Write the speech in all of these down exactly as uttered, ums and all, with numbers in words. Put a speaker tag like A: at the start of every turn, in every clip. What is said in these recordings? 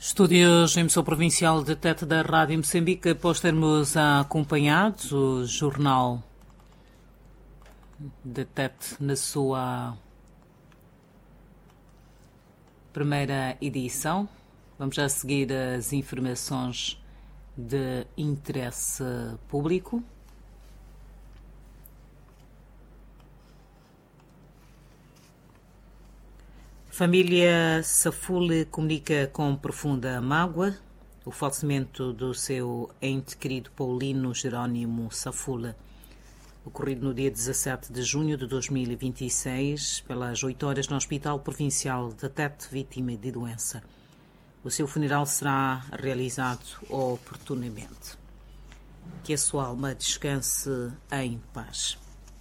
A: Estúdios emissão provincial de Tete da Rádio Moçambique, após termos acompanhado o jornal de Tete na sua primeira edição. Vamos já seguir as informações de interesse público. Família Safule comunica com profunda mágoa o falecimento do seu ente querido Paulino Jerónimo Safule, ocorrido no dia dezassete de junho de dois mil e vinte e seis, pelas oito horas no Hospital Provincial de Tete, vítima de doença. O seu funeral será realizado oportunamente. Que a sua alma descanse em paz.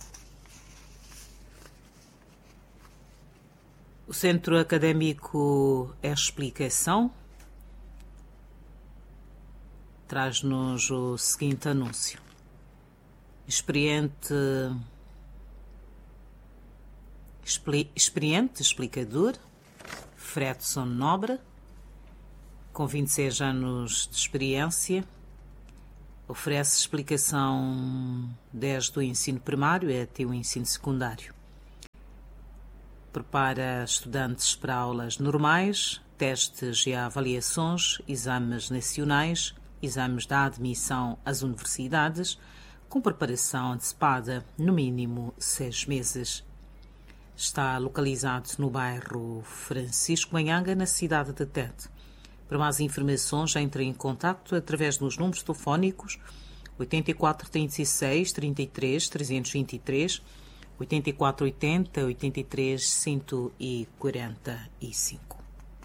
A: O Centro Académico Explicação traz-nos o seguinte anúncio. Experiente, expli, experiente explicador, Fredson Nobre, com vinte e seis anos de experiência, oferece explicação desde o ensino primário até o ensino secundário. Prepara estudantes para aulas normais, testes e avaliações, exames nacionais, exames da admissão às universidades, com preparação antecipada, no mínimo seis meses. Está localizado no bairro Francisco Manhanga, na cidade de Tete. Para mais informações, entre em contacto através dos números telefónicos oito quatro três seis, trinta e três, trezentos e vinte e três, oito quatro oitenta, oitenta e três, cento e quarenta e cinco.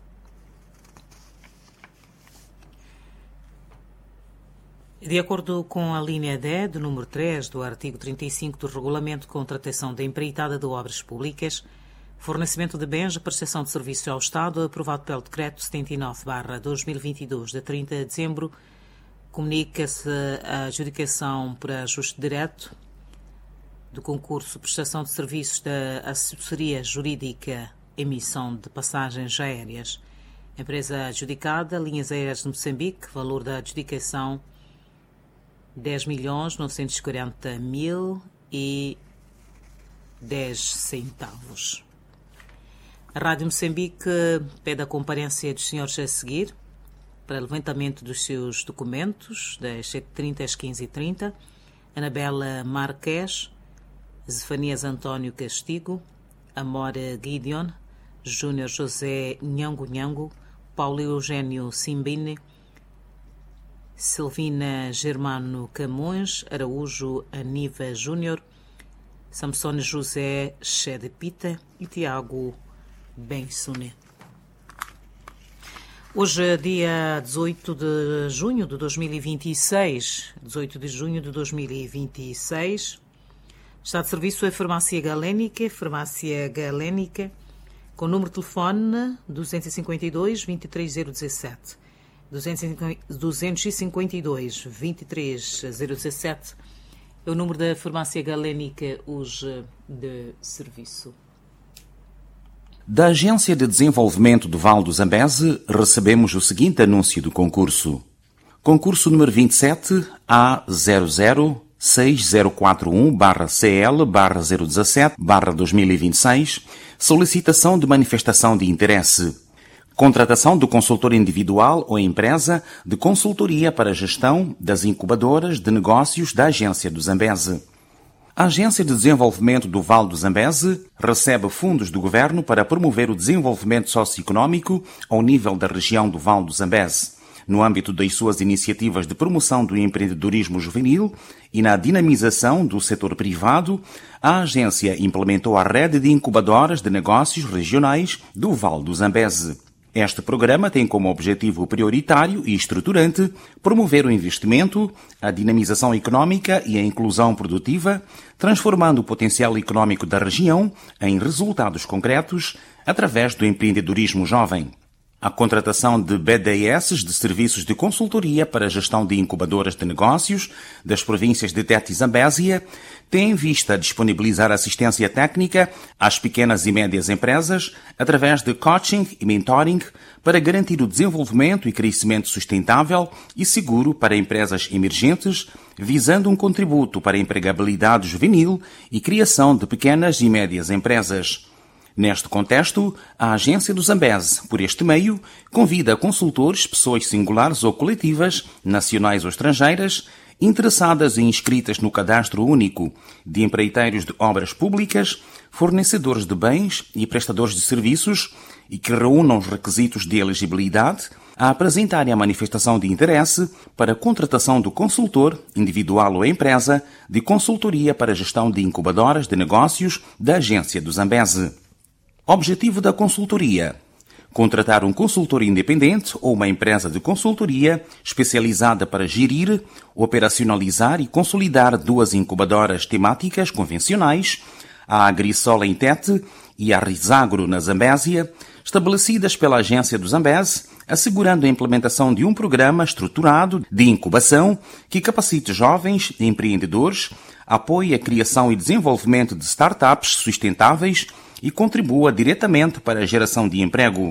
A: De acordo com a linha D do número três do artigo trinta e cinco do Regulamento de Contratação da Empreitada de Obras Públicas, fornecimento de bens e prestação de serviços ao Estado, aprovado pelo Decreto setenta e nove barra dois mil e vinte e dois, de trinta de dezembro, comunica-se a adjudicação por ajuste direto do concurso Prestação de Serviços da Assessoria Jurídica Emissão de Passagens Aéreas. Empresa adjudicada, Linhas Aéreas de Moçambique, valor da adjudicação dez milhões novecentos e quarenta mil e dez centavos. A Rádio Moçambique pede a comparência dos senhores a seguir para levantamento dos seus documentos das sete e trinta às quinze e trinta. Anabela Marques, Zefanias António Castigo, Amora Gideon, Júnior José Nhango Nhango, Paulo Eugênio Simbine, Silvina Germano Camões, Araújo Aniva Júnior, Samson José Chedepita e Tiago Bensune. Hoje é dia dezoito de junho de dois mil e vinte e seis, dezoito de junho de dois mil e vinte e seis, está de serviço a Farmácia Galénica, Farmácia Galénica, com o número de telefone duzentos e cinquenta e dois, vinte e três zero dezassete, duzentos e cinquenta e dois, vinte e três zero dezassete, é o número da Farmácia Galénica hoje de serviço.
B: Da Agência de Desenvolvimento do Val do Zambeze, recebemos o seguinte anúncio do concurso. Concurso número vinte e sete A zero zero seis zero quatro um barra C L barra zero dezassete barra dois mil e vinte e seis, solicitação de manifestação de interesse. Contratação do consultor individual ou empresa de consultoria para a gestão das incubadoras de negócios da Agência do Zambeze. A Agência de Desenvolvimento do Val do Zambeze recebe fundos do Governo para promover o desenvolvimento socioeconómico ao nível da região do Val do Zambeze, no âmbito das suas iniciativas de promoção do empreendedorismo juvenil e na dinamização do setor privado. A agência implementou a rede de incubadoras de negócios regionais do Val do Zambeze. Este programa tem como objetivo prioritário e estruturante promover o investimento, a dinamização económica e a inclusão produtiva, transformando o potencial económico da região em resultados concretos através do empreendedorismo jovem. A contratação de B D S de serviços de consultoria para a gestão de incubadoras de negócios das províncias de Tete e Zambésia tem em vista disponibilizar assistência técnica às pequenas e médias empresas através de coaching e mentoring para garantir o desenvolvimento e crescimento sustentável e seguro para empresas emergentes, visando um contributo para a empregabilidade juvenil e criação de pequenas e médias empresas. Neste contexto, a Agência do Zambeze, por este meio, convida consultores, pessoas singulares ou coletivas, nacionais ou estrangeiras, interessadas e inscritas no Cadastro Único de Empreiteiros de Obras Públicas, fornecedores de bens e prestadores de serviços e que reúnam os requisitos de elegibilidade, a apresentarem a manifestação de interesse para a contratação do consultor, individual ou empresa, de consultoria para a gestão de incubadoras de negócios da Agência do Zambeze. Objetivo da consultoria: contratar um consultor independente ou uma empresa de consultoria especializada para gerir, operacionalizar e consolidar duas incubadoras temáticas convencionais, a Agrisol em Tete e a Risagro na Zambésia, estabelecidas pela Agência do Zambeze, assegurando a implementação de um programa estruturado de incubação que capacite jovens empreendedores, apoie a criação e desenvolvimento de startups sustentáveis e contribua diretamente para a geração de emprego.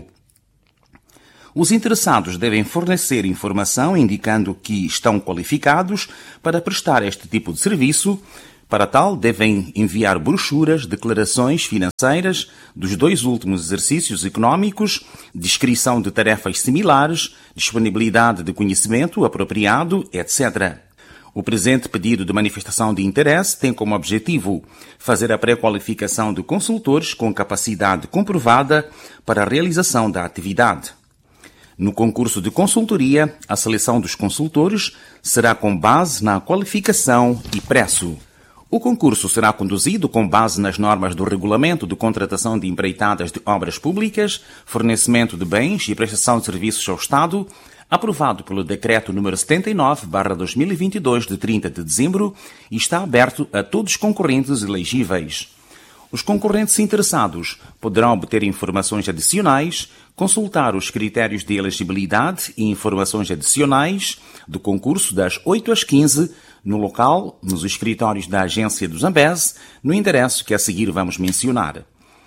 B: Os interessados devem fornecer informação indicando que estão qualificados para prestar este tipo de serviço. Para tal, devem enviar brochuras, declarações financeiras dos dois últimos exercícios econômicos, descrição de tarefas similares, disponibilidade de conhecimento apropriado, etcétera. O presente pedido de manifestação de interesse tem como objetivo fazer a pré-qualificação de consultores com capacidade comprovada para a realização da atividade. No concurso de consultoria, a seleção dos consultores será com base na qualificação e preço. O concurso será conduzido com base nas normas do Regulamento de Contratação de Empreitadas de Obras Públicas, Fornecimento de Bens e Prestação de Serviços ao Estado, aprovado pelo Decreto número setenta e nove barra dois mil e vinte e dois, de trinta de dezembro, e está aberto a todos os concorrentes elegíveis. Os concorrentes interessados poderão obter informações adicionais, consultar os critérios de elegibilidade e informações adicionais do concurso das oito às quinze, no local, nos escritórios da Agência do Zambeze, no endereço que a seguir vamos mencionar.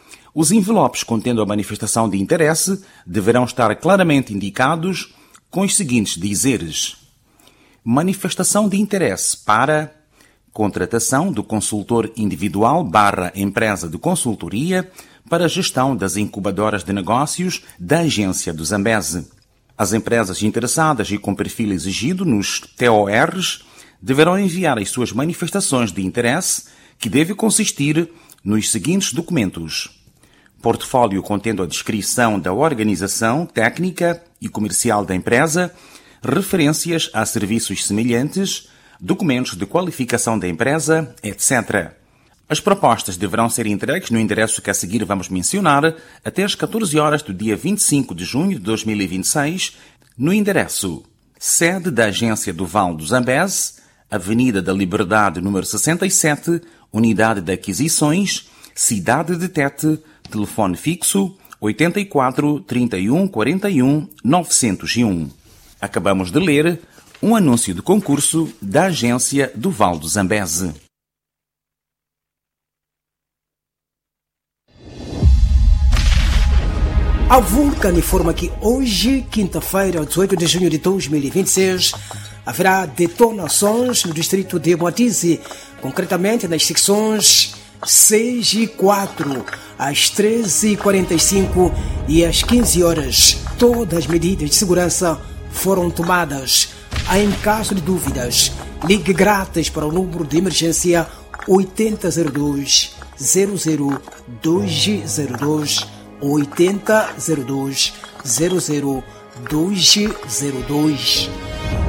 B: Os envelopes contendo a manifestação de interesse deverão estar claramente indicados com os seguintes dizeres: manifestação de interesse para contratação do consultor individual barra empresa de consultoria para a gestão das incubadoras de negócios da Agência do Zambeze. As empresas interessadas e com perfil exigido nos T O Rs deverão enviar as suas manifestações de interesse, que deve consistir nos seguintes documentos: portfólio contendo a descrição da organização técnica e comercial da empresa, referências a serviços semelhantes, documentos de qualificação da empresa, etcétera. As propostas deverão ser entregues no endereço que a seguir vamos mencionar até às catorze horas do dia vinte e cinco de junho de dois mil e vinte e seis, no endereço: sede da Agência do Vale do Zambeze, Avenida da Liberdade, número sessenta e sete, Unidade de Aquisições, Cidade de Tete, telefone fixo oito quatro, trinta e um, quarenta e um, novecentos e um. Acabamos de ler um anúncio de concurso da Agência do Vale do Zambeze.
C: A Vulcan informa que hoje, quinta-feira, dezoito de junho de dois mil e vinte e seis, haverá detonações no distrito de Moatize, concretamente nas secções seis e quatro, às treze e quarenta e cinco e às quinze horas. Todas as medidas de segurança foram tomadas. Em caso de dúvidas, ligue grátis para o número de emergência oito zero dois, zero zero dois zero dois, oito zero dois, zero zero dois zero dois.